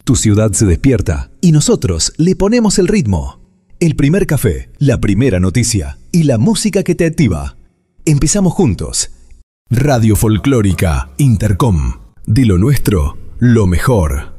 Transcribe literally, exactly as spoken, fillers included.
Tu ciudad se despierta y nosotros le ponemos el ritmo. El primer café, la primera noticia y la música que te activa. Empezamos juntos. Radio Folclórica Intercom. De lo nuestro, lo mejor.